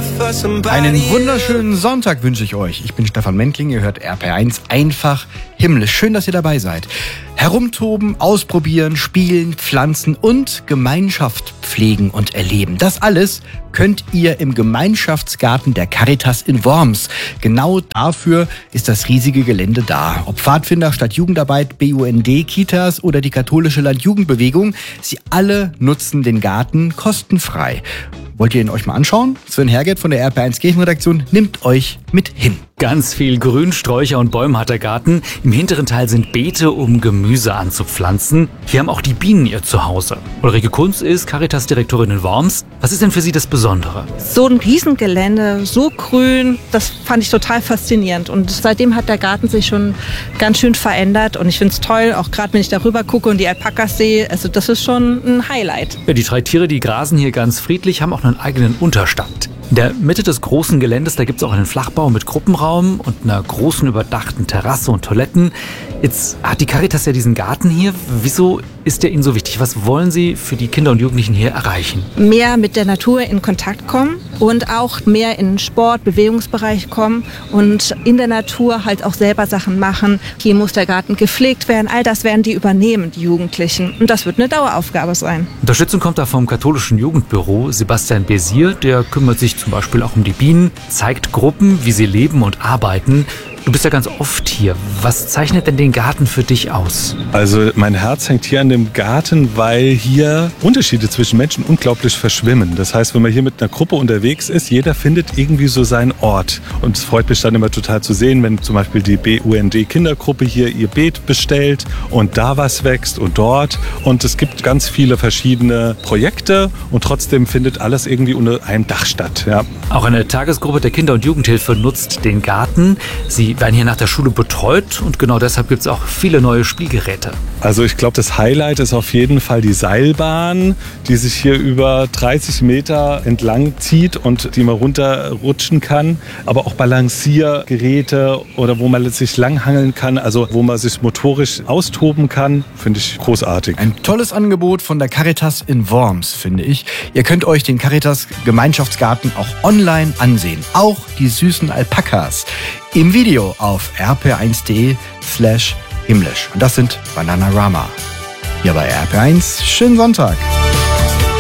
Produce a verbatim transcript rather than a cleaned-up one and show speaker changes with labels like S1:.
S1: Einen wunderschönen Sonntag wünsche ich euch. Ich bin Stefan Mentling, ihr hört R P eins einfach himmlisch. Schön, dass ihr dabei seid. Herumtoben, ausprobieren, spielen, pflanzen und Gemeinschaft pflegen und erleben. Das alles könnt ihr im Gemeinschaftsgarten der Caritas in Worms. Genau dafür ist das riesige Gelände da. Ob Pfadfinder, Stadtjugendarbeit, B U N D, Kitas oder die katholische Landjugendbewegung, sie alle nutzen den Garten kostenfrei. Wollt ihr ihn euch mal anschauen? Sven Herget von der R P eins Kirchenredaktion nimmt euch mit hin.
S2: Ganz viel Grün, Sträucher und Bäume hat der Garten. Im hinteren Teil sind Beete, um Gemüse anzupflanzen. Hier haben auch die Bienen ihr Zuhause. Ulrike Kunz ist Caritas-Direktorin in Worms. Was ist denn für Sie das Besondere?
S3: So ein Riesengelände, so grün, das fand ich total faszinierend. Und seitdem hat der Garten sich schon ganz schön verändert. Und ich finde es toll, auch gerade wenn ich darüber gucke und die Alpakas sehe. Also das ist schon ein Highlight.
S2: Ja, die drei Tiere, die grasen hier ganz friedlich, haben auch einen eigenen Unterstand. In der Mitte des großen Geländes, da gibt es auch einen Flachbau mit Gruppenraum und einer großen überdachten Terrasse und Toiletten. Jetzt hat die Caritas ja diesen Garten hier. Wieso ist der Ihnen so wichtig? Was wollen Sie für die Kinder und Jugendlichen hier erreichen?
S3: Mehr mit der Natur in Kontakt kommen und auch mehr in den Sport-, Bewegungsbereich kommen und in der Natur halt auch selber Sachen machen. Hier muss der Garten gepflegt werden. All das werden die übernehmen, die Jugendlichen. Und das wird eine Daueraufgabe sein.
S2: Unterstützung kommt da vom katholischen Jugendbüro. Sebastian Bézier, der kümmert sich zum Beispiel auch um die Bienen, zeigt Gruppen, wie sie leben und arbeiten. Du bist ja ganz oft hier. Was zeichnet denn den Garten für dich aus?
S4: Also mein Herz hängt hier an dem Garten, weil hier Unterschiede zwischen Menschen unglaublich verschwimmen. Das heißt, wenn man hier mit einer Gruppe unterwegs ist, jeder findet irgendwie so seinen Ort. Und es freut mich dann immer total zu sehen, wenn zum Beispiel die B U N D-Kindergruppe hier ihr Beet bestellt und da was wächst und dort. Und es gibt ganz viele verschiedene Projekte und trotzdem findet alles irgendwie unter einem Dach statt. Ja.
S2: Auch eine Tagesgruppe der Kinder- und Jugendhilfe nutzt den Garten. Sie werden hier nach der Schule betreut und genau deshalb gibt es auch viele neue Spielgeräte.
S4: Also ich glaube, das Highlight ist auf jeden Fall die Seilbahn, die sich hier über dreißig Meter entlang zieht und die man runterrutschen kann. Aber auch Balanciergeräte oder wo man sich langhangeln kann, also wo man sich motorisch austoben kann, finde ich großartig.
S1: Ein tolles Angebot von der Caritas in Worms, finde ich. Ihr könnt euch den Caritas Gemeinschaftsgarten auch online ansehen. Auch die süßen Alpakas. Im Video auf r p eins punkt d e slash himmlisch. Und das sind Bananarama. Hier bei R P eins. Schönen Sonntag.